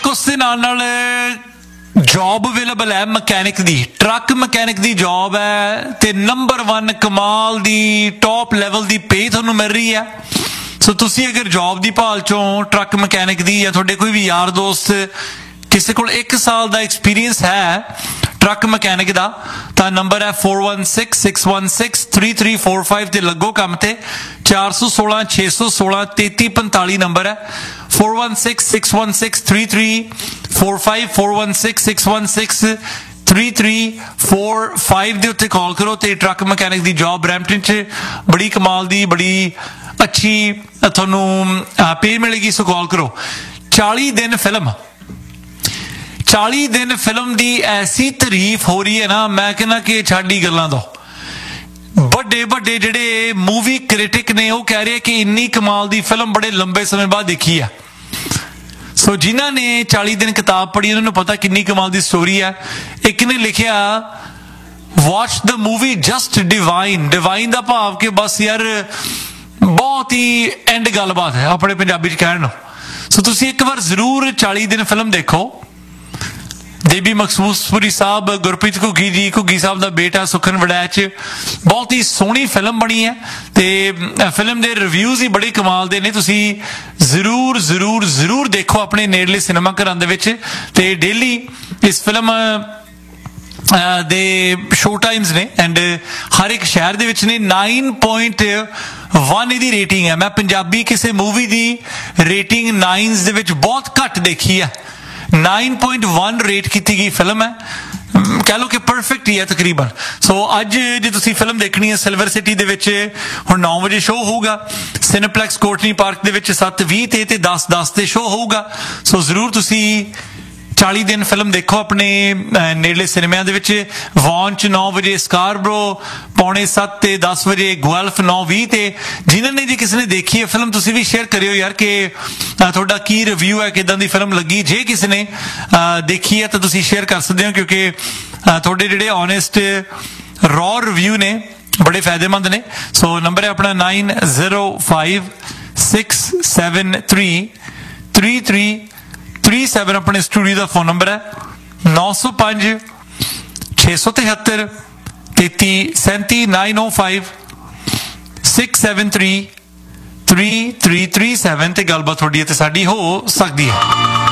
ਉਸ ਦੇ ਨਾਲ जॉब अवेलेबल है मकैनिक दी, ट्रक मकैनिक दी जॉब है ते नंबर 1 कमाल दी टॉप लैवल दी पे तुहानूं मिल रही है। सो तुसी अगर जॉब दी भाल चों ट्रक मकैनिक दी या तुहाडे कोई भी यार दोस्त किसी कोल 1 साल दा एक्सपीरियंस है ट्रक मकैनिक दा तां नंबर है 4166163345 ते लगो काम ते 416 616 3345 नंबर है 4166163345 4166163345 ਦੇ ਉੱਤੇ ਕਾਲ ਕਰੋ ਤੇ ਟਰੱਕ ਮਕੈਨਿਕ ਦੀ ਜੌਬ ਬਰੈਂਪਟਨ 'ਚ ਬੜੀ ਕਮਾਲ ਦੀ ਬੜੀ ਅੱਛੀ ਤੁਹਾਨੂੰ ਪੇ ਮਿਲੇਗੀ। ਸੋ ਕਾਲ ਕਰੋ। 40 दिन फिल्म ਦੀ ਐਸੀ ਤਾਰੀਫ ਹੋ ਰਹੀ ਹੈ ਨਾ, ਮੈਂ ਕਹਿੰਦਾ ਕਿ ਛੱਡ ਹੀ ਗੱਲਾਂ ਦੋ। ਵੱਡੇ ਵੱਡੇ ਜਿਹੜੇ ਮੂਵੀ ਕ੍ਰਿਟਿਕ ਨੇ ਉਹ ਕਹਿ ਰਹੇ ਕਿ ਇੰਨੀ ਕਮਾਲ ਦੀ ਫਿਲਮ ਬੜੇ ਲੰਬੇ ਸਮੇਂ ਬਾਅਦ ਦੇਖੀ ਹੈ। ਸੋ ਜਿਨ੍ਹਾਂ ਨੇ 40 दिन ਕਿਤਾਬ ਪੜ੍ਹੀ ਉਹਨਾਂ ਨੂੰ ਪਤਾ ਕਿੰਨੀ ਕਮਾਲ ਦੀ ਸਟੋਰੀ ਹੈ। ਇੱਕ ਨੇ ਲਿਖਿਆ watch the movie just divine ਦਾ ਭਾਵ ਕਿ ਬਸ ਯਾਰ ਬਹੁਤ ਹੀ ਐਂਡ ਗੱਲਬਾਤ ਹੈ ਆਪਣੇ ਪੰਜਾਬੀ 'ਚ ਕਹਿਣ ਨੂੰ। ਸੋ ਤੁਸੀਂ ਇੱਕ ਵਾਰ ਜ਼ਰੂਰ 40 दिन ਫਿਲਮ ਦੇਖੋ। ਦੇਬੀ ਮਖਸੂਸਪੁਰੀ ਸਾਹਿਬ, ਗੁਰਪ੍ਰੀਤ ਘੁੱਗੀ ਸਾਹਿਬ ਦਾ ਬੇਟਾ ਸੁਖਨ ਵੜੈਚ, ਬਹੁਤ ਹੀ ਸੋਹਣੀ ਫਿਲਮ ਬਣੀ ਹੈ ਤੇ ਫਿਲਮ ਦੇ ਰਿਵਿਊਜ਼ ਹੀ ਬੜੇ ਕਮਾਲ ਦੇ ਨੇ। ਤੁਸੀਂ ਜ਼ਰੂਰ ਜ਼ਰੂਰ ਜ਼ਰੂਰ ਦੇਖੋ ਆਪਣੇ ਨੇੜਲੇ ਸਿਨੇਮਾ ਘਰਾਂ ਦੇ ਵਿੱਚ। ਤੇ ਡੇਲੀ ਇਸ ਫਿਲਮ ਦੇ ਸ਼ੋ ਟਾਈਮਸ ਨੇ ਐਂਡ ਹਰ ਇੱਕ ਸ਼ਹਿਰ ਦੇ ਵਿੱਚ ਨੇ। 9.1 ਇਹਦੀ ਰੇਟਿੰਗ ਹੈ। ਮੈਂ ਪੰਜਾਬੀ ਕਿਸੇ ਮੂਵੀ ਦੀ ਰੇਟਿੰਗ 9s ਦੇ ਵਿੱਚ ਬਹੁਤ ਘੱਟ ਦੇਖੀ ਹੈ। 9.1 ਰੇਟ ਕੀਤੀ ਗਈ ਫਿਲਮ ਹੈ, ਕਹਿ ਲਓ ਕਿ ਪਰਫੈਕਟ ਹੀ ਹੈ ਤਕਰੀਬਨ। ਸੋ ਅੱਜ ਜੇ ਤੁਸੀਂ ਫਿਲਮ ਦੇਖਣੀ ਹੈ ਸਿਲਵਰ ਸਿਟੀ ਦੇ ਵਿੱਚ ਹੁਣ 9 ਵਜੇ ਸ਼ੋਅ ਹੋਊਗਾ, ਸਿਨੇਪਲੈਕਸ ਕੋਟਨੀ ਪਾਰਕ ਦੇ ਵਿੱਚ 7:20 ਤੇ 10:10 ਤੇ ਸ਼ੋਅ ਹੋਊਗਾ। ਸੋ ਜ਼ਰੂਰ ਤੁਸੀਂ 40 दिन ਫਿਲਮ ਦੇਖੋ ਆਪਣੇ ਨੇੜਲੇ ਸਿਨੇਮਿਆਂ ਦੇ ਵਿੱਚ। ਵੌਨ 'ਚ 9 ਵਜੇ, ਸਕਾਰਬਰੋ 7:45 ਤੇ 10 ਵਜੇ, ਗੁਐਲਫ 9:20 ਤੇ। ਜਿਨ੍ਹਾਂ ਨੇ ਜੇ ਕਿਸੇ ਨੇ ਦੇਖੀ ਹੈ ਫਿਲਮ ਤੁਸੀਂ ਵੀ ਸ਼ੇਅਰ ਕਰਿਓ ਯਾਰ ਕਿ ਤੁਹਾਡਾ ਕੀ ਰਿਵਿਊ ਹੈ, ਕਿੱਦਾਂ ਦੀ ਫਿਲਮ ਲੱਗੀ। ਜੇ ਕਿਸੇ ਨੇ ਦੇਖੀ ਹੈ ਤਾਂ ਤੁਸੀਂ ਸ਼ੇਅਰ ਕਰ ਸਕਦੇ ਹੋ ਕਿਉਂਕਿ ਤੁਹਾਡੇ ਜਿਹੜੇ ਓਨੈਸਟ ਰॉ ਰਿਵਿਊ ਨੇ ਬੜੇ ਫਾਇਦੇਮੰਦ ਨੇ। ਸੋ ਨੰਬਰ ਹੈ ਆਪਣਾ 9056733337 ਆਪਣੇ ਸਟੂਡੀਓ ਦਾ ਫੋਨ ਨੰਬਰ ਹੈ 905 673 3337 905 673 3337 ਤੇ ਗੱਲਬਾਤ ਤੁਹਾਡੀ ਅਤੇ ਸਾਡੀ ਹੋ ਸਕਦੀ ਹੈ।